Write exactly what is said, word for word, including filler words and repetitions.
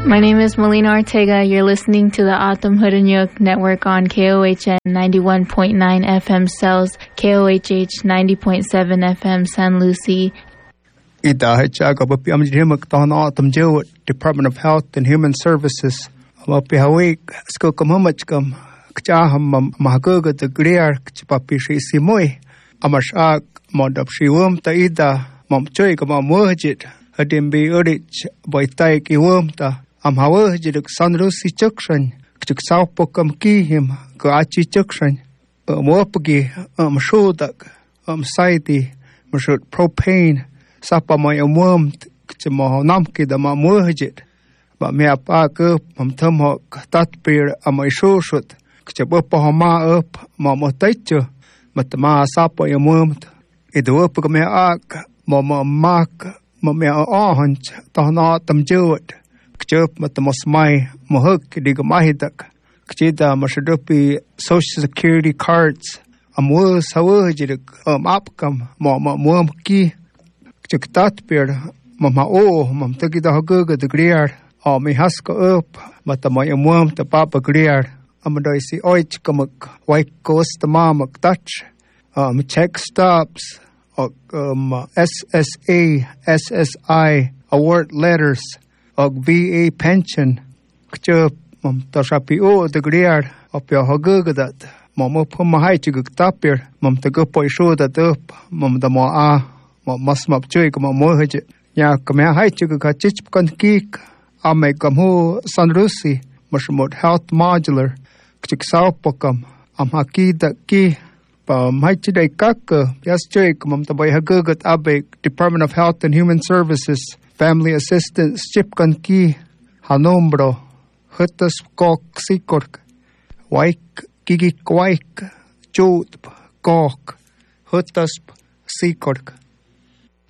My name is Melina Ortega. You're listening to the Atom Hudanyuk Network on K O H N ninety-one point nine F M Cells, K O H H ninety point seven F M San Lucie. Ita hachaga bapi amjirimak tahon Atom Jewett, Department of Health and Human Services. Bapi hawik sko kamamachkam kchaham mahagoga de griar kchapapi shi simoy. Amashak modap shiwum ta ida momchoy kama muhjit. Hadimbi urich boytai ki wumta. Am hawa jiduk sanrusi chukshan, kchuk saupokam kihim, gachi chukshan, mwapagi, um shudak, um saidi, mashut propane, sapa may umwam, kchamo namki da ma muhjit, ba me apak up, um tumhok, tatpir, amay shushut, kchabupa hama up, ma motaichu, matama sapa yamwam, iduupag me ak, mama mak, mame ahunch, tahna Atom Jewett. Kchup matamosmai mohuk digamahidak. Kchida mashadupi social security cards. Amwus hawujiduk um apkam mama muamki. Kchuktatpir mama o mam tagida haguga de griar. O mi haska up matamay amuam ta papa griar. Amadoisi oich kamak waikos ta mamak touch. Um check stops. Um S S A S S I award letters. Og V A pension kchup mom tashapi o de griar opya hagugadat mom upum mahaichig tapir mom tagupo isho dat up mom da mo a mom masmap chui kama mohje ya kama haichig ka chip kan kik ame kamhu sanrusi mashmot health modular kchik saupokam am hakida ki pa mahaichidai kak yas chui mom taboy hagugat abe Department of Health and Human Services Family Assistance Chipkan ki hanombro hutas kok sikork waik gigik waik chut kok hutas sikork